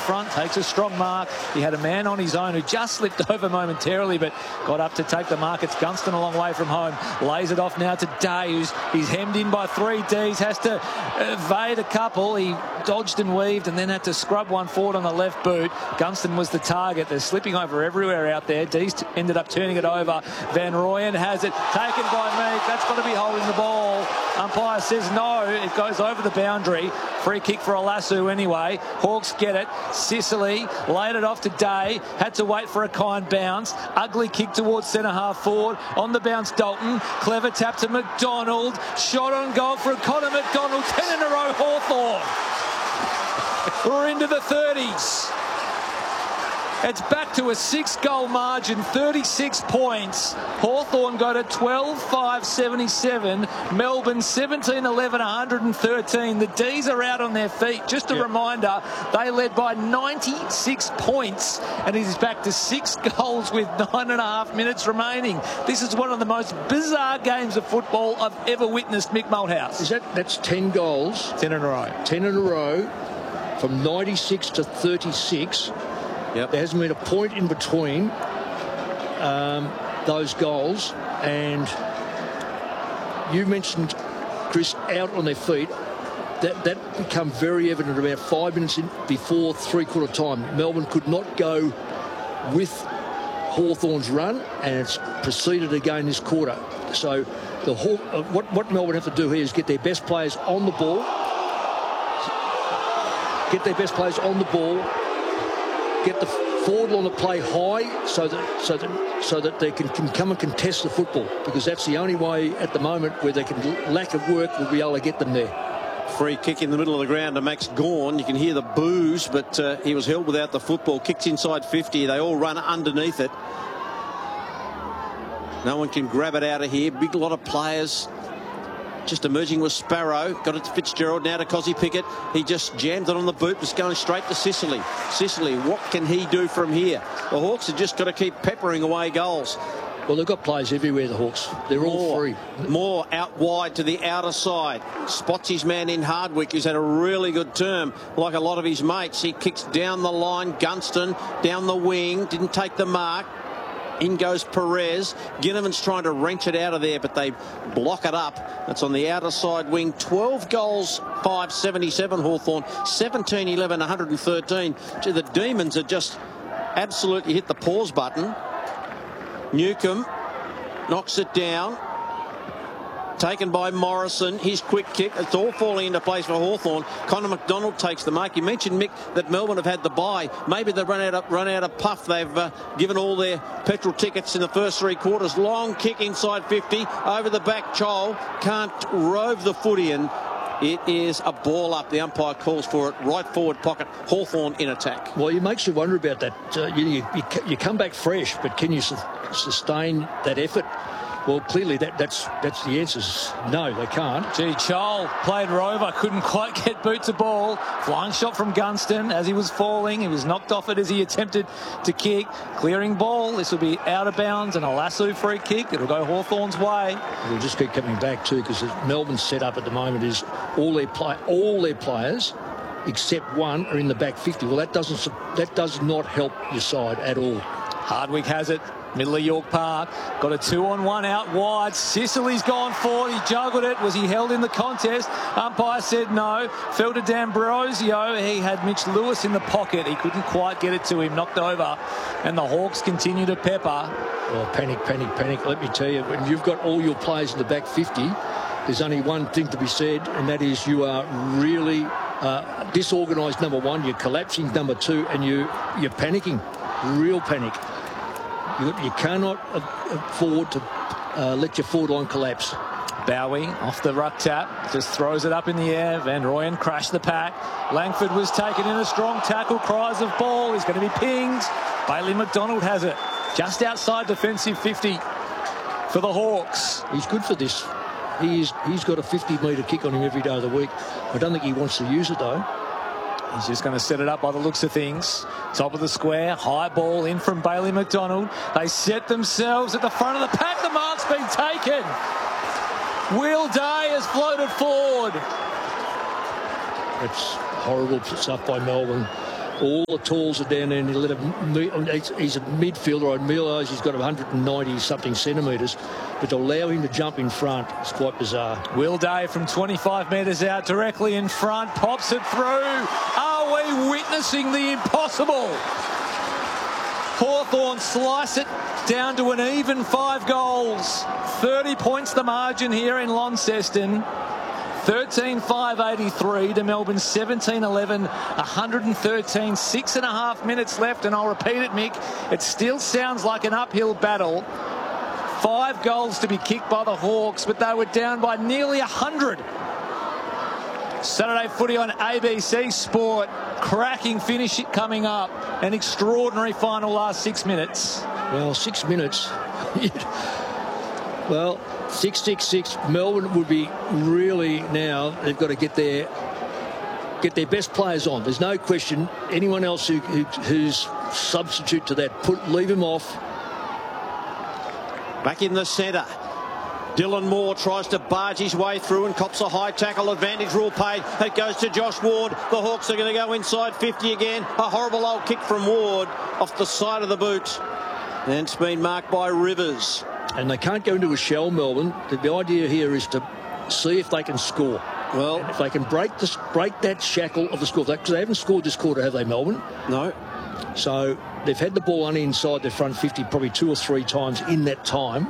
front, takes a strong mark. He had a man on his own who just slipped over momentarily, but got up to take the mark. It's Gunston a long way from home. Lays it off now to Day, who's he's hemmed in by 3 Ds, has to evade a couple. He dodged and weaved and then had to scrub one forward on the left boot. Gunston was the target. They're slipping over everywhere out there. D's ended up turning it over. Van Rooyen has it, taken by Meek. That's got to be holding the ball. Umpire says no. It goes over the boundary. Free kick for a lasso anyway. Hawks get it. Sicily laid it off to Day. Had to wait for a kind bounce. Ugly kick towards centre half forward. On the bounce, Dalton. Clever tap to McDonald. Shot on goal for Connor McDonald. 10 in a row, Hawthorn. We're into the 30s. It's back to a 6-goal margin, 36 points. Hawthorn got a 12-5-77. Melbourne 17-11, 113. The D's are out on their feet. Just a reminder, they led by 96 points, and it is back to 6 goals with 9.5 minutes remaining. This is one of the most bizarre games of football I've ever witnessed, Mick Malthouse. That's 10 goals? 10 in a row. 10 in a row, from 96 to 36. Yep. There hasn't been a point in between those goals. And you mentioned, Chris, out on their feet. That became very evident about 5 minutes before three-quarter time. Melbourne could not go with Hawthorn's run, and it's proceeded again this quarter. So what Melbourne have to do here is get their best players on the ball. Get the forward line to play high so that they can come and contest the football, because that's the only way at the moment where they can, lack of work, will be able to get them there. Free kick in the middle of the ground to Max Gawn. You can hear the boos, but he was held without the football. Kicks inside 50. They all run underneath it. No one can grab it out of here. Big lot of players. Just emerging with Sparrow. Got it to Fitzgerald, now to Cozzy Pickett. He just jammed it on the boot. Was going straight to Sicily. Sicily, what can he do from here? The Hawks have just got to keep peppering away goals. Well, they've got players everywhere, the Hawks. They're all free. More out wide to the outer side. Spots his man in Hardwick, who's had a really good term, like a lot of his mates. He kicks down the line. Gunston down the wing. Didn't take the mark. In goes Perez. Ginnivan's trying to wrench it out of there, but they block it up. That's on the outer side wing. 12 goals, 577 Hawthorn. 17-11, 113. Gee, the Demons have just absolutely hit the pause button. Newcomb knocks it down. Taken by Morrison. His quick kick. It's all falling into place for Hawthorn. Connor McDonald takes the mark. You mentioned, Mick, that Melbourne have had the bye. Maybe they've run out of puff. They've given all their petrol tickets in the first 3 quarters. Long kick inside 50. Over the back, Chol can't rove the footy in. It is a ball up. The umpire calls for it. Right forward pocket. Hawthorn in attack. Well, it makes you wonder about that. You come back fresh, but can you sustain that effort? Well, clearly that's the answer. No, they can't. Gee, Chol played rover, couldn't quite get boot to ball. Flying shot from Gunston as he was falling. He was knocked off it as he attempted to kick. Clearing ball. This will be out of bounds and a lasso free kick. It'll go Hawthorn's way. We'll just keep coming back too, because Melbourne's set up at the moment is all their players except one are in the back 50. Well, that does not help your side at all. Hardwick has it. Middle of York Park. Got a 2-on-1 out wide. Sicily's gone forward. He juggled it. Was he held in the contest? Umpire said no. Fell to D'Ambrosio. He had Mitch Lewis in the pocket. He couldn't quite get it to him. Knocked over. And the Hawks continue to pepper. Oh, panic. Let me tell you, when you've got all your players in the back 50, there's only one thing to be said, and that is you are really disorganised, number one. You're collapsing, number two, and you're panicking. Real panic. You cannot afford to let your forward line collapse. Bowie off the ruck tap, just throws it up in the air. Van Rooyen crashed the pack. Langford was taken in a strong tackle. Cries of ball. He's going to be pinged. Bailey McDonald has it just outside defensive 50 for the Hawks. He's good for this. He's got a 50-metre kick on him every day of the week. I don't think he wants to use it though. He's just going to set it up by the looks of things. Top of the square, high ball in from Bailey McDonald. They set themselves at the front of the pack. The mark's been taken. Will Day has floated forward. It's horrible stuff by Melbourne. All the talls are down there, and he's a midfielder. I realise he's got 190-something centimetres, but to allow him to jump in front is quite bizarre. Will Day from 25 metres out, directly in front, pops it through. Are we witnessing the impossible? Hawthorn slice it down to an even 5 goals. 30 points the margin here in Launceston. 13-5-83 to Melbourne 17-11, 113, 6.5 minutes left, and I'll repeat it, Mick, it still sounds like an uphill battle. 5 goals to be kicked by the Hawks, but they were down by nearly 100. Saturday footy on ABC Sport. Cracking finish coming up. An extraordinary final last 6 minutes. Well, 6 minutes. Well, 6-6-6. Melbourne would be really now. They've got to get their best players on. There's no question. Anyone else who's substitute to that, leave him off. Back in the centre. Dylan Moore tries to barge his way through and cops a high tackle. Advantage rule paid. It goes to Josh Ward. The Hawks are going to go inside 50 again. A horrible old kick from Ward off the side of the boot. And it's been marked by Rivers. And they can't go into a shell, Melbourne. The idea here is to see if they can score. Well, and if they can break that shackle of the score. Because they haven't scored this quarter, have they, Melbourne? No. So they've had the ball only inside their front 50 probably 2 or 3 times in that time.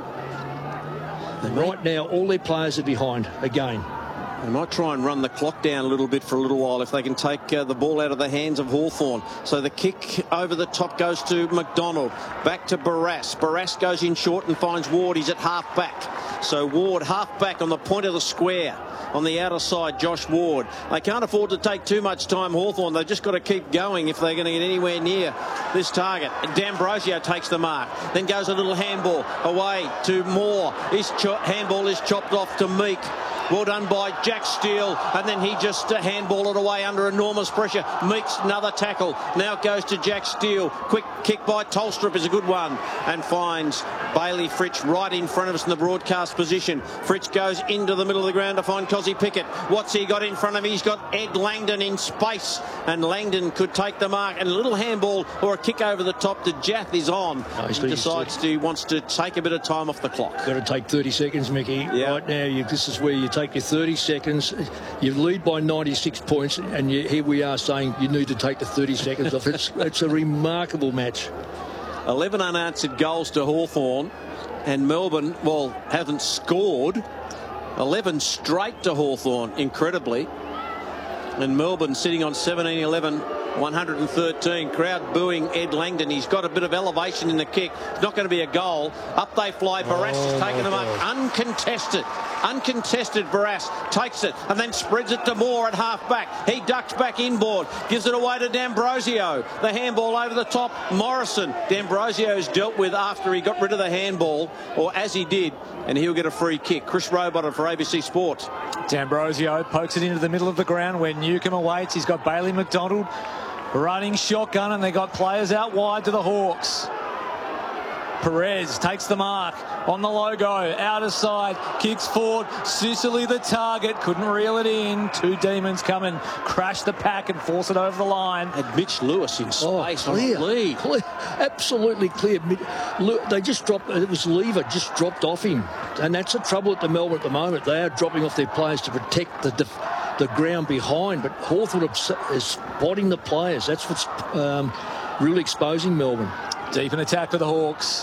And right now, all their players are behind again. They might try and run the clock down a little bit for a little while if they can take the ball out of the hands of Hawthorn. So the kick over the top goes to McDonald. Back to Barrass. Barrass goes in short and finds Ward. He's at half back. So Ward half back on the point of the square. On the outer side, Josh Ward. They can't afford to take too much time, Hawthorn. They've just got to keep going if they're going to get anywhere near this target. D'Ambrosio takes the mark. Then goes a little handball away to Moore. His handball is chopped off to Meek. Well done by Jack Steele, and then he just handball it away under enormous pressure. Meeks another tackle. Now it goes to Jack Steele. Quick kick by Tolstrup is a good one, and finds Bailey Fritsch right in front of us in the broadcast position. Fritsch goes into the middle of the ground to find Cozzy Pickett. What's he got in front of him? He's got Ed Langdon in space, and Langdon could take the mark. And a little handball or a kick over the top to Jath is on. No, he wants to take a bit of time off the clock. Got to take 30 seconds, Mickey. Yeah. Right now, this is where you take your 30 seconds. You lead by 96 points, and here we are saying you need to take the 30 seconds off. It's a remarkable match. 11 unanswered goals to Hawthorn, and Melbourne, well, haven't scored. 11 straight to Hawthorn, incredibly. And Melbourne sitting on 17-11, 113. Crowd booing Ed Langdon. He's got a bit of elevation in the kick. It's not going to be a goal. Up they fly. Barrass has taken them up. Uncontested Barrass takes it and then spreads it to Moore at half back. He ducks back inboard. Gives it away to D'Ambrosio. The handball over the top. Morrison. D'Ambrosio's dealt with after he got rid of the handball, or as he did, and he'll get a free kick. Chris Rowbottom for ABC Sports. D'Ambrosio pokes it into the middle of the ground where Newcomb awaits. He's got Bailey McDonald running shotgun, and they got players out wide to the Hawks. Perez takes the mark on the logo, outer side, kicks forward. Sicily the target, couldn't reel it in. 2 demons come and crash the pack and force it over the line. Had Mitch Lewis in space on the lead. Clear, absolutely clear. They just dropped. It was Lever just dropped off him, and that's the trouble at the Melbourne at the moment. They are dropping off their players to protect the ground behind, but Hawthorn is spotting the players. That's what's really exposing Melbourne. Deep in attack for the Hawks.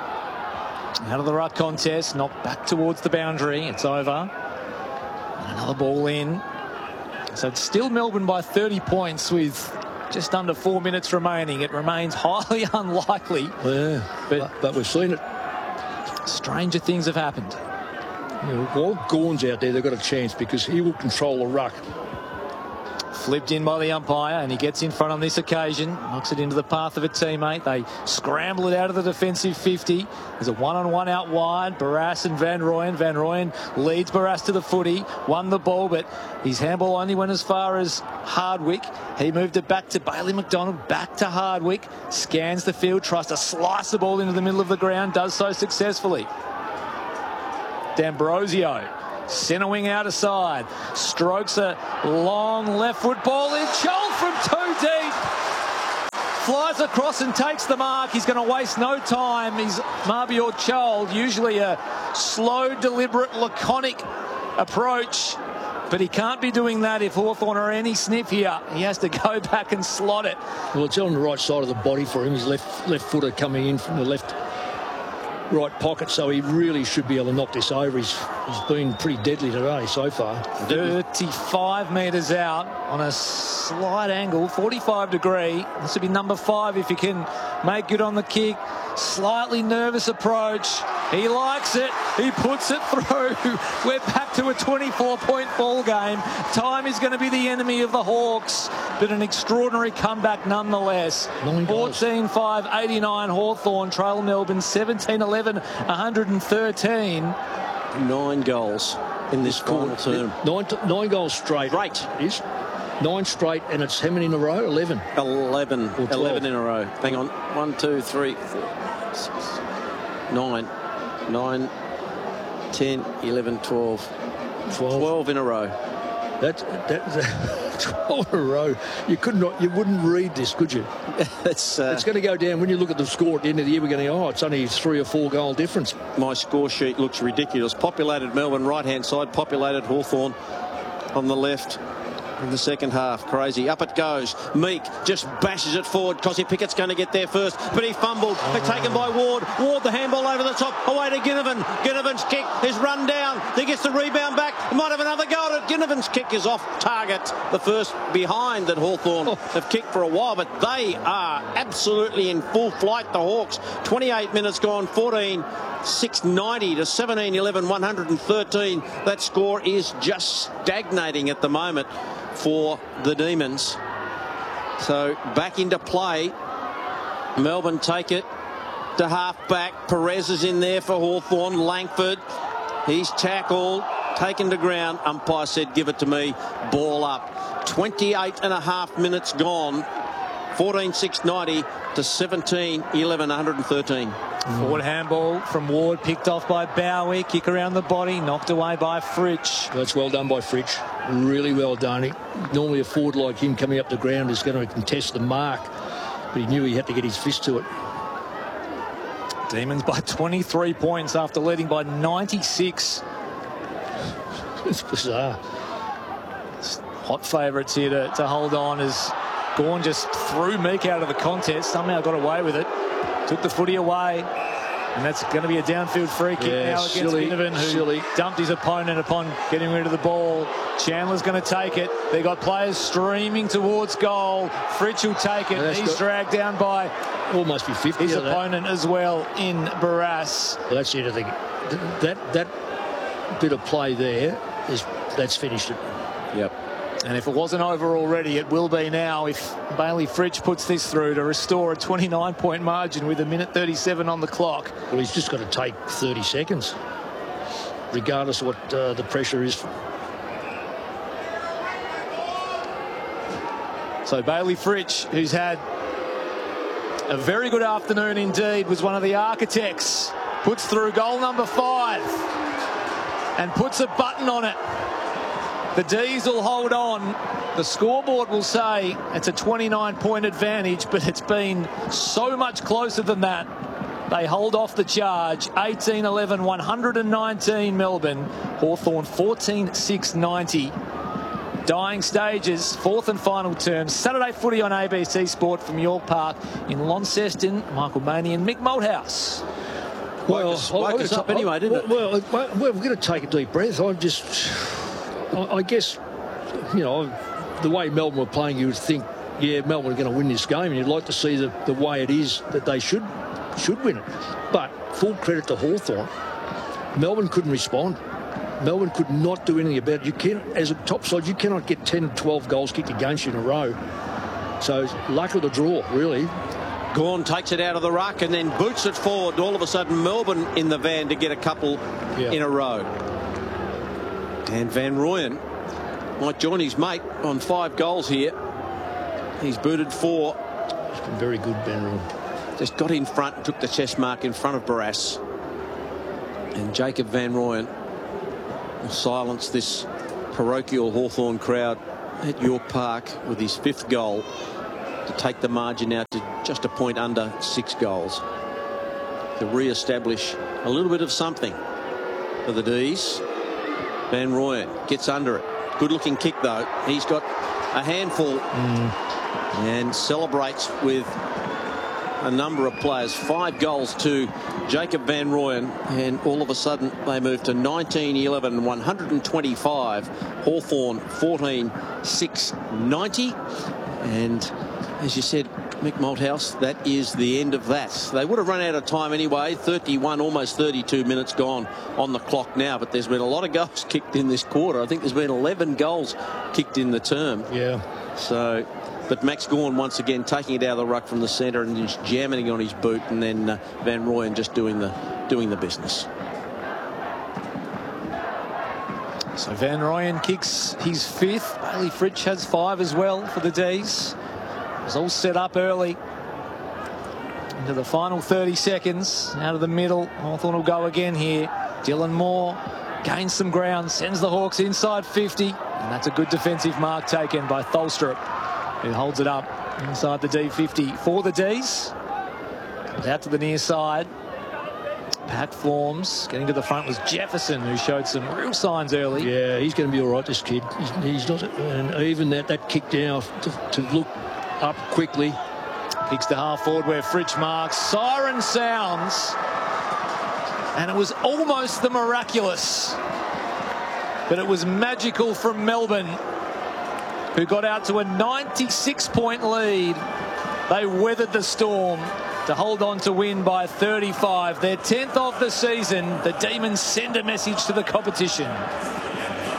Out of the ruck contest, knocked back towards the boundary. It's over. And another ball in. So it's still Melbourne by 30 points with just under 4 minutes remaining. It remains highly unlikely. Yeah, but we've seen it. Stranger things have happened. While Gawn's out there, they've got a chance because he will control the ruck. Flipped in by the umpire, and he gets in front on this occasion. Knocks it into the path of a teammate. They scramble it out of the defensive 50. There's a one-on-one out wide. Barrass and Van Rooyen. Van Rooyen leads Barrass to the footy. Won the ball, but his handball only went as far as Hardwick. He moved it back to Bailey McDonald. Back to Hardwick. Scans the field. Tries to slice the ball into the middle of the ground. Does so successfully. D'Ambrosio. Centre wing out aside. Strokes a long left foot ball in. Chol from 2 deep. flies across and takes the mark. He's going to waste no time. He's Mabior Chol, usually a slow, deliberate, laconic approach. But he can't be doing that if Hawthorn are any sniff here. He has to go back and slot it. Well, it's on the right side of the body for him. His left footer coming in from the right pocket, so he really should be able to knock this over. He's been pretty deadly today so far. 35 metres out on a slight angle, 45 degree. This would be number 5 if he can make good on the kick. Slightly nervous approach. He likes it. He puts it through. We're back to a 24-point ball game. Time is going to be the enemy of the Hawks, but an extraordinary comeback nonetheless. 14-5, 89 Hawthorn, trail Melbourne 17-11, 113. 9 goals in this final term. 9 goals straight. Great. It is. 9 straight, and it's how many in a row? 11. 11 in a row. Hang on. 1, 2, 3, 4, 6, 9, 10, 11, 12. 12 in a row. That's 12 in a row. You wouldn't read this, could you? It's going to go down. When you look at the score at the end of the year, we're going, it's only 3 or 4 goal difference. My score sheet looks ridiculous. Populated Melbourne right-hand side, populated Hawthorn on the left. In the second half, crazy. Up it goes. Meek just bashes it forward. Cosy Pickett's going to get there first, but he fumbled. It's taken by Ward. Ward, the handball over the top. Away to Ginnivan. Ginnivan's kick is run down. He gets the rebound back. Might have another go at it. Ginnivan's kick is off target. The first behind that Hawthorn have kicked for a while, but they are absolutely in full flight, the Hawks. 28 minutes gone, 690 to 17-11, 113. That score is just stagnating at the moment for the Demons. So back into play. Melbourne take it to half-back. Perez is in there for Hawthorn. Langford, he's tackled, taken to ground. Umpire said, give it to me. Ball up. 28 and a half minutes gone. 14-6-90 to 17-11, 113. Forward handball from Ward, picked off by Bowie. Kick around the body, knocked away by Fritsch. That's well done by Fritsch. Really well done. Normally a forward like him coming up the ground is going to contest the mark, but he knew he had to get his fist to it. Demons by 23 points after leading by 96. It's bizarre. Hot favourites here to hold on as Gawn just threw Meek out of the contest. Somehow got away with it. Took the footy away. And that's going to be a downfield free kick now against Ginnivan, who dumped his opponent upon getting rid of the ball. Chandler's going to take it. They've got players streaming towards goal. Fritsch will take it. He's dragged down by almost be 50 his opponent as well in Barras. Well, that's it, I think. That bit of play there, that's finished it. Yep. And if it wasn't over already, it will be now if Bailey Fritsch puts this through to restore a 29-point margin with 1:37 on the clock. Well, he's just got to take 30 seconds, regardless of what the pressure is. So Bailey Fritsch, who's had a very good afternoon indeed, was one of the architects, puts through goal number 5 and puts a button on it. The D's will hold on. The scoreboard will say it's a 29-point advantage, but it's been so much closer than that. They hold off the charge. 18-11, 119 Melbourne. Hawthorn 14-6-90. Dying stages, fourth and final term. Saturday footy on ABC Sport from York Park in Launceston. Michael Maney and Mick Malthouse. Well, woke us up anyway, didn't it? Well, we're going to take a deep breath. I guess, you know, the way Melbourne were playing, you would think, yeah, Melbourne are going to win this game, and you'd like to see the way it is that they should win it. But full credit to Hawthorn. Melbourne couldn't respond. Melbourne could not do anything about it. You can't, as a top side, you cannot get 10 or 12 goals kicked against you in a row. So luck of the draw, really. Gawn takes it out of the ruck and then boots it forward. All of a sudden, Melbourne in the van to get a couple in a row. And Van Rooyen might join his mate on 5 goals here. He's booted 4. He's been very good, Van Rooyen. Just got in front and took the chest mark in front of Barras. And Jacob Van Rooyen will silence this parochial Hawthorn crowd at York Park with his 5th goal. to take the margin now to just a point under 6 goals. To re-establish a little bit of something for the D's. Van Rooyen gets under it. Good looking kick though. He's got a handful and celebrates with a number of players. 5 goals to Jacob Van Rooyen, and all of a sudden they move to 19-11, 125. Hawthorn 14-6-90. And as you said, Mick Malthouse, that is the end of that. They would have run out of time anyway. 31, almost 32 minutes gone on the clock now, but there's been a lot of goals kicked in this quarter. I think there's been 11 goals kicked in the term. Yeah. So, but Max Gawn once again taking it out of the ruck from the centre and just jamming it on his boot, and then Van Rooyen just doing the business. So Van Rooyen kicks his 5th. Bailey Fritsch has 5 as well for the D's. It was all set up early. Into the final 30 seconds. Out of the middle. Hawthorn will go again here. Dylan Moore gains some ground. Sends the Hawks inside 50. And that's a good defensive mark taken by Tholstrup, who holds it up inside the D50 for the D's. Comes out to the near side. Pat forms. Getting to the front was Jefferson, who showed some real signs early. Yeah, he's going to be all right, this kid. He's not, and even that kick down to look up quickly. Kicks to half forward where Fritsch marks. Siren sounds. And it was almost the miraculous. But it was magical from Melbourne, who got out to a 96-point lead. They weathered the storm to hold on to win by 35. Their 10th of the season. The Demons send a message to the competition.